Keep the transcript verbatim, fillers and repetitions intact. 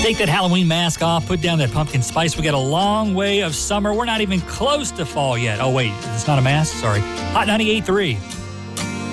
Take that Halloween mask off, put down that pumpkin spice. We got a long way of summer. We're not even close to fall yet. Oh, wait, it's not a mask? Sorry. Hot ninety-eight point three.